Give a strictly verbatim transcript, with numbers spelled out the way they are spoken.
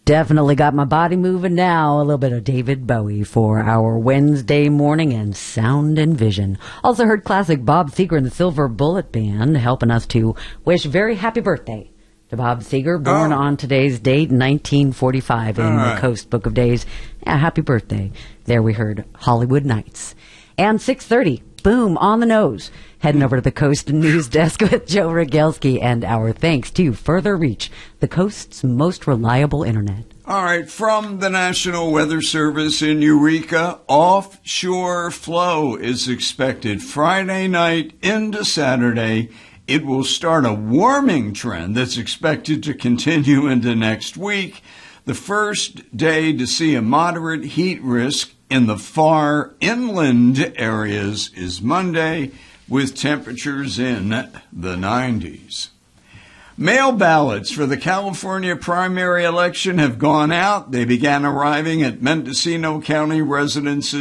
Definitely got my body moving now. A little bit of David Bowie for our Wednesday morning and sound and vision. Also heard classic Bob Seger and the Silver Bullet Band helping us to wish very happy birthday to Bob Seger, born oh. on today's date, nineteen forty-five, in right. the Coast Book of Days. Yeah, happy birthday. There we heard Hollywood Nights. And six thirty, boom, on the nose. Heading over to the Coast News Desk with Joe Rogelski, and our thanks to Further Reach, the Coast's most reliable internet. All right, from the National Weather Service in Eureka, offshore flow is expected Friday night into Saturday. It will start a warming trend that's expected to continue into next week. The first day to see a moderate heat risk in the far inland areas is Monday, with temperatures in the nineties. Mail ballots for the California primary election have gone out. They began arriving at Mendocino County residences